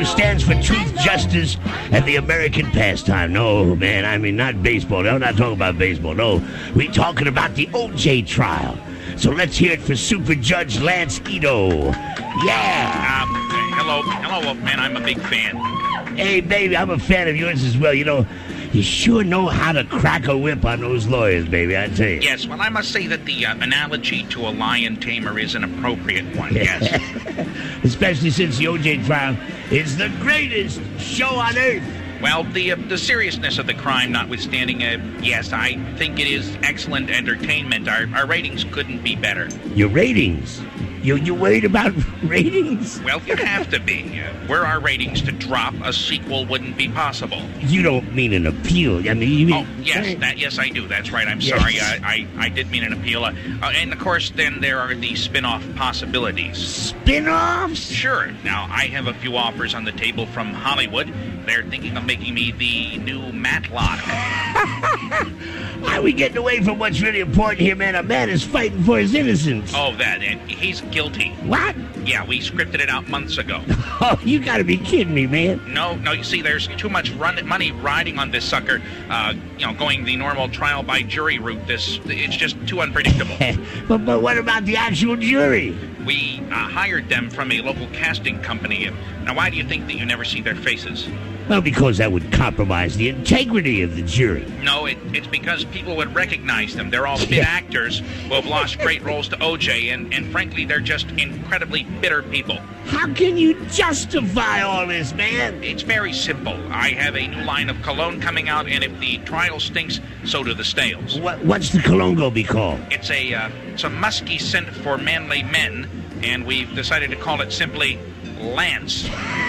stands for truth, justice, and the American pastime. No, man, I mean, not baseball. No, I'm not talking about baseball. No, we're talking about the O.J. trial. So let's hear it for Super Judge Lance Ito. Yeah. Hello, Wolfman. I'm a big fan. Hey, baby, I'm a fan of yours as well. You know, you sure know how to crack a whip on those lawyers, baby, I tell you. Yes, well, I must say that the analogy to a lion tamer is an appropriate one, yes. Especially since the O.J. trial is the greatest show on earth. Well, the seriousness of the crime notwithstanding, yes, I think it is excellent entertainment. Our ratings couldn't be better. Your ratings? You worried about ratings? Well, you have to be. Were our ratings to drop, a sequel wouldn't be possible. You don't mean an appeal. I mean, you mean... Oh, yes, I do. That's right. I'm sorry. I did mean an appeal. And, of course, then there are the spin-off possibilities. Spin-offs? Sure. Now, I have a few offers on the table from Hollywood. They're thinking of making me the new Matlock. Why are we getting away from what's really important here, man? A man is fighting for his innocence. Oh, that. And he's guilty. What? Yeah, we scripted it out months ago. Oh, you gotta be kidding me, man. No, you see, there's too much money riding on this sucker. Going the normal trial by jury route. It's just too unpredictable. But what about the actual jury? We hired them from a local casting company. Now, why do you think that you never see their faces? Well, because that would compromise the integrity of the jury. No, it's because people would recognize them. They're all bit actors who have lost great roles to O.J., and frankly, they're just incredibly bitter people. How can you justify all this, man? It's very simple. I have a new line of cologne coming out, and if the trial stinks, so do the stales. What's the cologne gonna be called? It's a musky scent for manly men, and we've decided to call it simply Lance.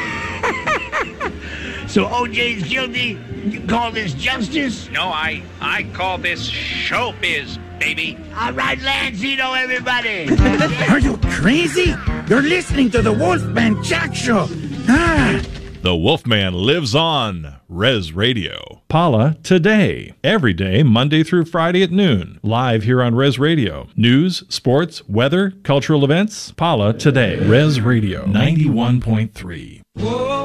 So O.J.'s guilty? You call this justice? No, I call this showbiz, baby. All right, Lance Ito, everybody. Are you crazy? You're listening to the Wolfman Jack Show. The Wolfman lives on Res Radio. Paula Today. Every day, Monday through Friday at noon. Live here on Res Radio. News, sports, weather, cultural events. Paula Today. Res Radio 91.3.